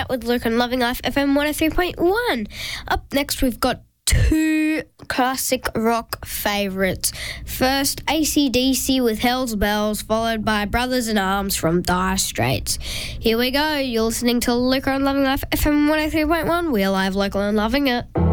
Chat with Luke on Loving Life FM 103.1. Up next, we've got two classic rock favourites. First, AC/DC with Hell's Bells, followed by Brothers in Arms from Dire Straits. Here we go. You're listening to Luke on Loving Life FM 103.1. We're live, local, and loving it.